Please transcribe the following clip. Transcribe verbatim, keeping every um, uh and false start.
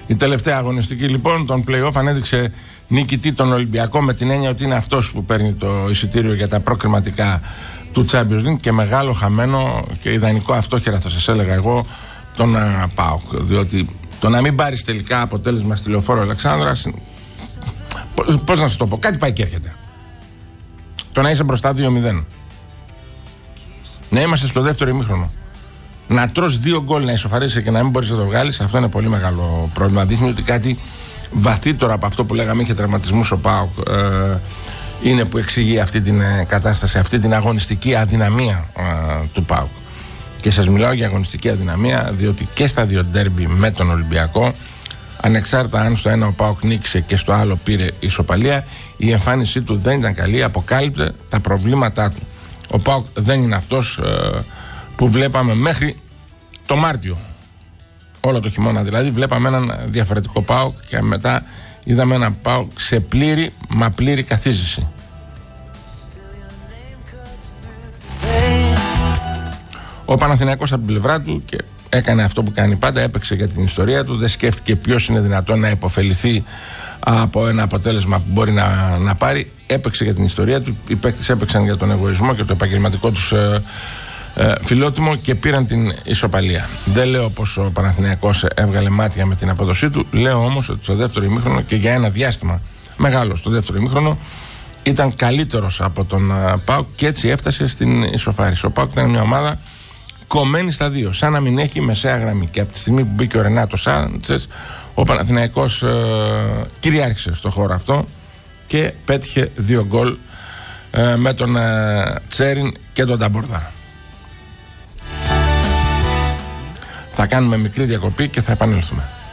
Η τελευταία αγωνιστική λοιπόν των play-off ανέδειξε νικητή τον Ολυμπιακό, με την έννοια ότι είναι αυτός που παίρνει το εισιτήριο για τα προκριματικά του Champions League, και μεγάλο χαμένο και ιδανικό αυτόχερα, θα σας έλεγα εγώ, τον ΠΑΟΚ. Διότι το να μην πάρεις τελικά αποτέλεσμα στη Λεωφόρο Αλεξάνδρας, πώς να σας το πω, κάτι πάει και έρχεται. Το να είσαι μπροστά δύο μηδέν, να είμαστε στο δεύτερο ημίχρονο, να τρως δύο γκολ, να ισοφαρίσει και να μην μπορείς να το βγάλεις, αυτό είναι πολύ μεγάλο πρόβλημα. Δείχνει ότι κάτι βαθύτερο από αυτό που λέγαμε είχε τραυματισμούς ο ΠΑΟΚ ε, είναι που εξηγεί αυτή την ε, κατάσταση, αυτή την αγωνιστική αδυναμία ε, του ΠΑΟΚ. Και σας μιλάω για αγωνιστική αδυναμία, διότι και στα δύο ντέρμπι με τον Ολυμπιακό, ανεξάρτητα αν στο ένα ο ΠΑΟΚ νίκησε και στο άλλο πήρε ισοπαλία, η εμφάνισή του δεν ήταν καλή, αποκάλυπτε τα προβλήματά του. Ο ΠΑΟΚ δεν είναι αυτός ε, που βλέπαμε μέχρι το Μάρτιο. Όλο το χειμώνα δηλαδή βλέπαμε έναν διαφορετικό ΠΑΟΚ, και μετά είδαμε έναν ΠΑΟΚ σε πλήρη μα πλήρη καθίζηση. Ο Παναθηναϊκός από την πλευρά του και έκανε αυτό που κάνει πάντα, έπαιξε για την ιστορία του, δεν σκέφτηκε ποιος είναι δυνατόν να υποφεληθεί από ένα αποτέλεσμα που μπορεί να, να πάρει. Έπαιξε για την ιστορία του, οι παίκτες έπαιξαν για τον εγωισμό και το επαγγελματικό τους ε, ε, φιλότιμο και πήραν την ισοπαλία. Δεν λέω πως ο Παναθηναϊκός έβγαλε μάτια με την απόδοσή του, λέω όμως ότι στο δεύτερο ημίχρονο, και για ένα διάστημα μεγάλο στο δεύτερο ημίχρονο, ήταν καλύτερος από τον uh, ΠΑΟΚ, και έτσι έφτασε στην ισοφάριση. Ο ΠΑΟΚ ήταν μια ομάδα κομμένη στα δύο, σαν να μην έχει μεσαία γραμμή, και από τη στιγμή που μπήκε ο Ρενάτο Σάντσες, ο Παναθηναϊκός uh, κυριάρχησε στο χώρο αυτό και πέτυχε δύο γκολ uh, με τον uh, Τσέριν και τον Ταμπορδά. Θα κάνουμε μικρή διακοπή και θα επανέλθουμε.